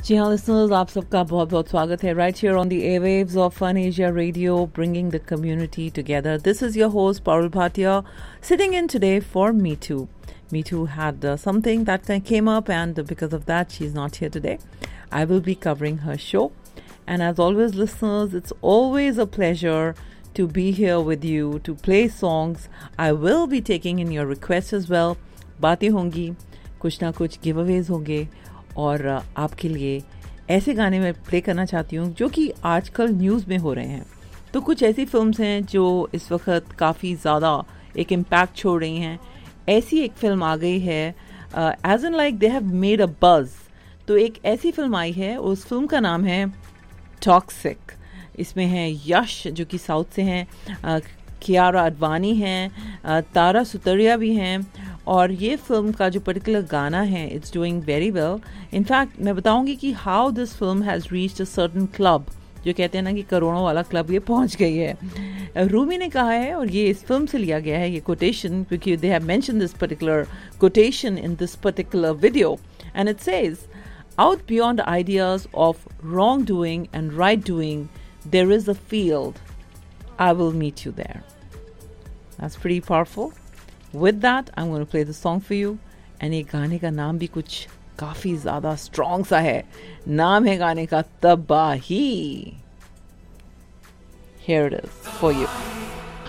जी हाँ लिसनर्स, आप सबका बहुत बहुत स्वागत है right here on the airwaves of fun Asia radio, bringing the community together. This is your host Parul Bhatia sitting in today for Me Too. Me Too had something that came up, and because of that she's not here today. I will be covering her show, and as always listeners, it's always a pleasure to be here with you to play songs. I will be taking in your requests as well. बातें होंगी, कुछ ना कुछ giveaways होंगे, और आपके लिए ऐसे गाने मैं प्ले करना चाहती हूँ जो कि आजकल न्यूज़ में हो रहे हैं. तो कुछ ऐसी फिल्म्स हैं जो इस वक्त काफ़ी ज़्यादा एक इम्पैक्ट छोड़ रही हैं. ऐसी एक फिल्म आ गई है as an like they have made a buzz. तो एक ऐसी फिल्म आई है, उस फिल्म का नाम है टॉक्सिक. इसमें है यश जो कि साउथ से हैं, कियारा अडवाणी हैं, तारा सुतरिया भी हैं, और ये फिल्म का जो पर्टिकुलर गाना है it's doing very well. In fact मैं बताऊंगी कि how this film has reached a certain club, जो कहते हैं ना कि करोड़ों वाला क्लब ये पहुंच गई है. रूमी ने कहा है, और ये इस फिल्म से लिया गया है ये कोटेशन, क्योंकि they have mention this particular quotation in this particular video, and it says, out beyond ideas of wrongdoing and right doing, there is a field. I will meet you there. That's pretty powerful. With that, I'm going to play the song for you. And ये गाने का नाम भी कुछ काफ़ी ज़्यादा strong सा है. नाम है गाने का तबाही. Here it is for you.